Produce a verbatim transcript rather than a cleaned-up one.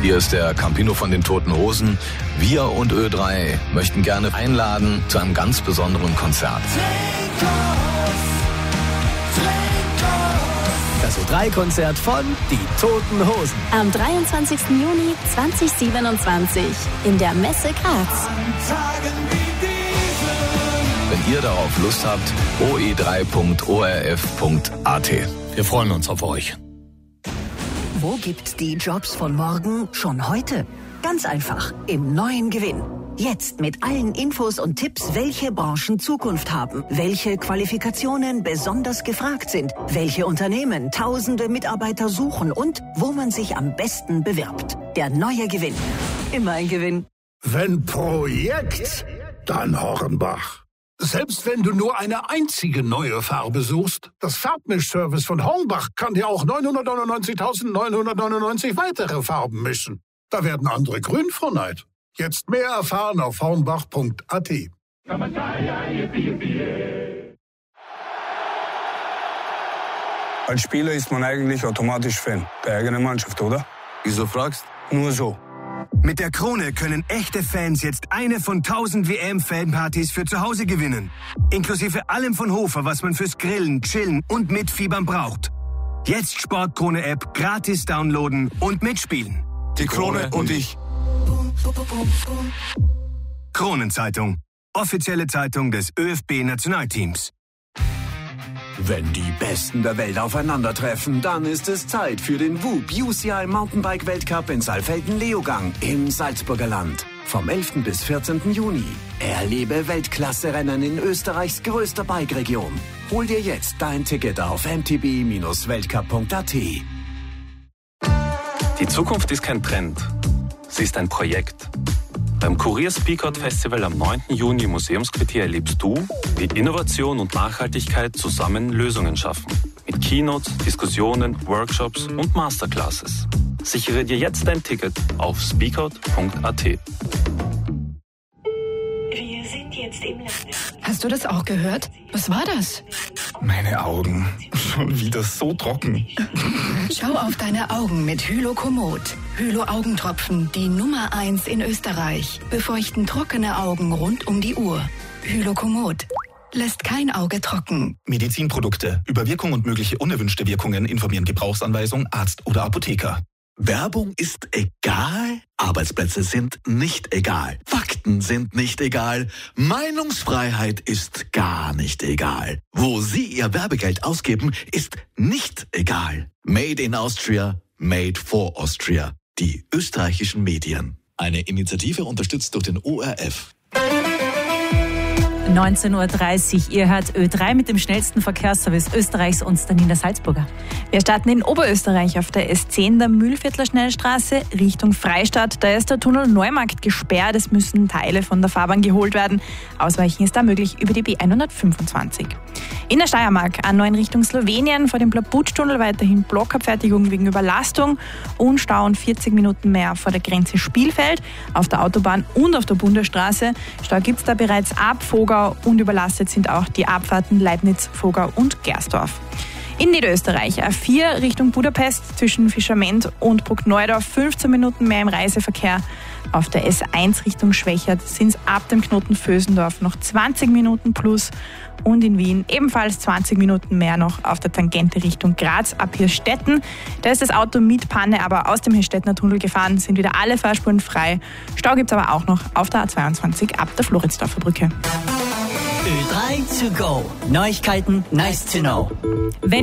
Hier ist der Campino von den Toten Hosen. Wir und Ö drei möchten gerne einladen zu einem ganz besonderen Konzert. Das Ö drei Konzert von Die Toten Hosen. Am dreiundzwanzigsten Juni zweitausendsiebenundzwanzig in der Messe Graz. Wenn ihr darauf Lust habt, o e drei punkt o r f punkt a t. Wir freuen uns auf euch. Wo gibt's die Jobs von morgen schon heute? Ganz einfach, im neuen Gewinn. Jetzt mit allen Infos und Tipps, welche Branchen Zukunft haben, welche Qualifikationen besonders gefragt sind, welche Unternehmen tausende Mitarbeiter suchen und wo man sich am besten bewirbt. Der neue Gewinn. Immer ein Gewinn. Wenn Projekt, dann Hornbach. Selbst wenn du nur eine einzige neue Farbe suchst, das Farbmischservice von Hornbach kann dir auch neunhundertneunundneunzigtausendneunhundertneunundneunzig weitere Farben mischen. Da werden andere grün vor Neid. Jetzt mehr erfahren auf hornbach punkt a t. Als Spieler ist man eigentlich automatisch Fan der eigenen Mannschaft, oder? Wieso fragst? Nur so. Mit der Krone können echte Fans jetzt eine von tausend W M-Fanpartys für zu Hause gewinnen. Inklusive allem von Hofer, was man fürs Grillen, Chillen und Mitfiebern braucht. Jetzt Sportkrone-App gratis downloaden und mitspielen. Die Krone und ich. Kronenzeitung. Offizielle Zeitung des ÖFB-Nationalteams. Wenn die Besten der Welt aufeinandertreffen, dann ist es Zeit für den W U B U C I Mountainbike Weltcup in Saalfelden-Leogang im Salzburger Land. Vom elften bis vierzehnten Juni. Erlebe Weltklasse-Rennen in Österreichs größter Bike-Region. Hol dir jetzt dein Ticket auf m t b Bindestrich weltcup punkt a t. Die Zukunft ist kein Trend. Sie ist ein Projekt. Beim Kurier Speakout Festival am neunten Juni im Museumsquartier erlebst du, wie Innovation und Nachhaltigkeit zusammen Lösungen schaffen. Mit Keynotes, Diskussionen, Workshops und Masterclasses. Sichere dir jetzt dein Ticket auf speakout punkt a t. Wir sind jetzt im Lande. Hast du das auch gehört? Was war das? Meine Augen. Schon wieder so trocken. Schau auf deine Augen mit Hylokomod. Hylo-Augentropfen, die Nummer eins in Österreich. Befeuchten trockene Augen rund um die Uhr. Hylokomod. Lässt kein Auge trocken. Medizinprodukte. Über Wirkung und mögliche unerwünschte Wirkungen informieren Gebrauchsanweisung, Arzt oder Apotheker. Werbung ist egal, Arbeitsplätze sind nicht egal, Fakten sind nicht egal, Meinungsfreiheit ist gar nicht egal. Wo Sie Ihr Werbegeld ausgeben, ist nicht egal. Made in Austria, made for Austria. Die österreichischen Medien. Eine Initiative unterstützt durch den O R F. neunzehn Uhr dreißig, ihr hört Ö drei mit dem schnellsten Verkehrsservice Österreichs und dann in der Salzburger. Wir starten in Oberösterreich auf der S zehn der Mühlviertler Schnellstraße Richtung Freistadt. Da ist der Tunnel Neumarkt gesperrt, es müssen Teile von der Fahrbahn geholt werden. Ausweichen ist da möglich über die B hundertfünfundzwanzig. In der Steiermark A neun Richtung Slowenien vor dem Plabutsch-Tunnel weiterhin Blockabfertigung wegen Überlastung und Stau und vierzig Minuten mehr vor der Grenze Spielfeld. Auf der Autobahn und auf der Bundesstraße Stau gibt es da bereits ab Vogau und überlastet sind auch die Abfahrten Leibniz, Vogau und Gersdorf. In Niederösterreich A vier Richtung Budapest zwischen Fischerment und Bruckneudorf fünfzehn Minuten mehr im Reiseverkehr. Auf der S eins Richtung Schwächert sind es ab dem Knoten Vösendorf noch zwanzig Minuten plus und in Wien ebenfalls zwanzig Minuten mehr noch auf der Tangente Richtung Graz ab Hirstetten. Da ist das Auto mit Panne aber aus dem Hirstettener Tunnel gefahren, sind wieder alle Fahrspuren frei. Stau gibt es aber auch noch auf der A zweiundzwanzig ab der Floridsdorfer Brücke. Ö drei to go. Neuigkeiten nice to know. Wenn